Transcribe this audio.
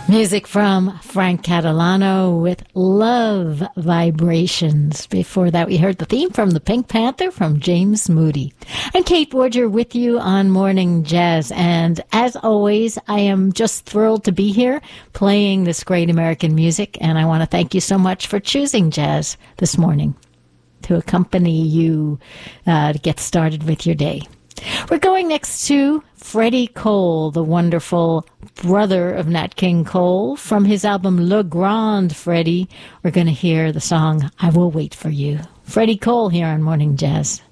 Music from Frank Catalano with Love Vibrations. Before that, we heard the theme from the Pink Panther from James Moody. I'm Kate Borger with you on Morning Jazz. And as always, I am just thrilled to be here playing this great American music. And I want to thank you so much for choosing jazz this morning to accompany you to get started with your day. We're going next to Freddie Cole, the wonderful brother of Nat King Cole. From his album Le Grand Freddie, we're going to hear the song I Will Wait for You. Freddie Cole here on Morning Jazz.